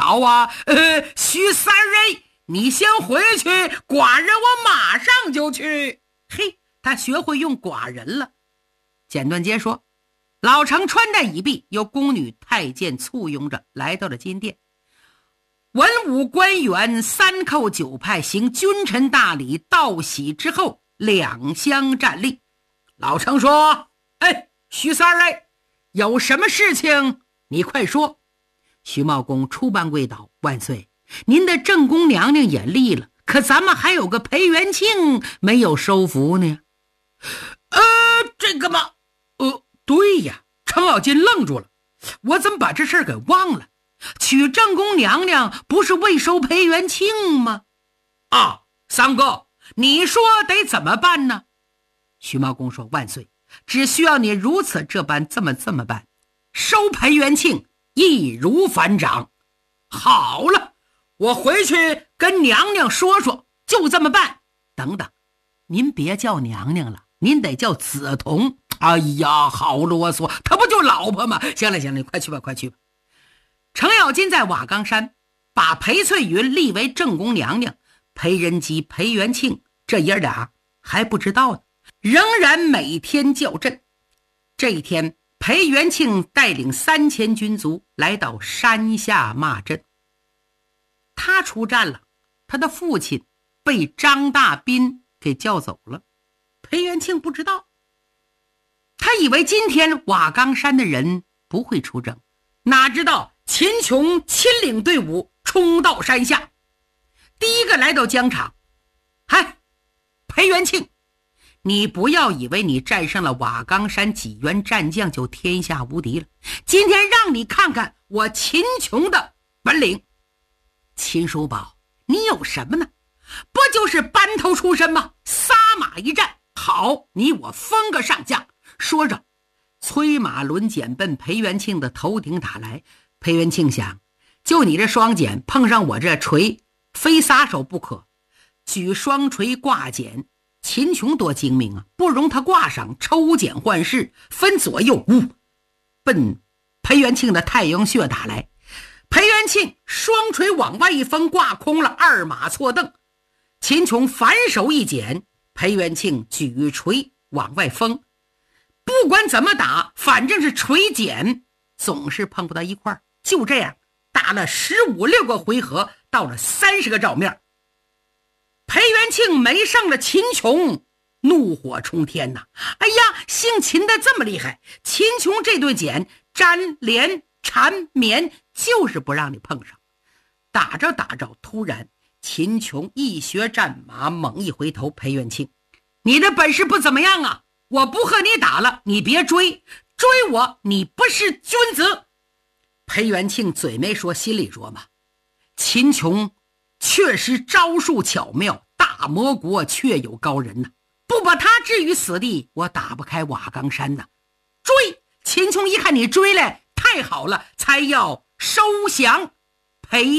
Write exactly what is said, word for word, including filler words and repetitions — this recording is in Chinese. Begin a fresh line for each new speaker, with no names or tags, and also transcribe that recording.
好啊，呃，徐三瑞，你先回去，寡人我马上就去。嘿，他学会用寡人了。简短截说，老成穿戴已毕，由宫女太监簇拥着来到了金殿。文武官员三叩九拜，行君臣大礼，道喜之后，两相站立。老成说：哎，徐三瑞，有什么事情你快说。徐茂公出班跪倒：万岁，您的正宫娘娘也立了，可咱们还有个裴元庆没有收服呢。呃，这个嘛，呃，对呀，程咬金愣住了，我怎么把这事儿给忘了？娶正宫娘娘不是未收裴元庆吗？啊，三哥，你说得怎么办呢？徐茂公说：万岁，只需要你如此这般这么这么办，收裴元庆易如反掌。好了，我回去跟娘娘说说，就这么办。等等，您别叫娘娘了，您得叫梓潼。哎呀，好啰嗦，他不就老婆吗？行了行了，你快去吧快去吧。程咬金在瓦岗山把裴翠云立为正宫娘娘，裴仁基、裴元庆这爷俩还不知道呢，仍然每天叫阵。这一天，裴元庆带领三千军卒来到山下骂阵。他出战了，他的父亲被张大斌给叫走了，裴元庆不知道，他以为今天瓦岗山的人不会出征，哪知道秦琼亲领队伍冲到山下，第一个来到疆场。嗨，裴元庆，你不要以为你战胜了瓦岗山几员战将就天下无敌了，今天让你看看我秦琼的本领。秦叔宝，你有什么呢？不就是班头出身吗？撒马一战，好，你我封个上将。说着，催马轮锏奔裴元庆的头顶打来。裴元庆想，就你这双锏碰上我这锤，非撒手不可。举双锤挂锏，秦琼多精明啊，不容他挂上，抽锏换势，分左右，呜，奔裴元庆的太阳穴打来。裴元庆双锤往外一封，挂空了，二马错蹬。秦琼反手一剪，裴元庆举锤往外封。不管怎么打，反正是锤锏总是碰不到一块儿。就这样打了十五六个回合，到了三十个照面。裴元庆没上了秦琼，怒火冲天呐！哎呀，姓秦的这么厉害，秦琼这对锏粘连缠绵，就是不让你碰上。打着打着，突然秦琼一学战马，猛一回头，裴元庆，你的本事不怎么样啊，我不和你打了，你别追，追我你不是君子。裴元庆嘴没说，心里琢磨，秦琼确实招数巧妙，大魔国确有高人呐，不把他置于死地，我打不开瓦岗山呐。追！秦琼一看你追来，太好了，才要收降裴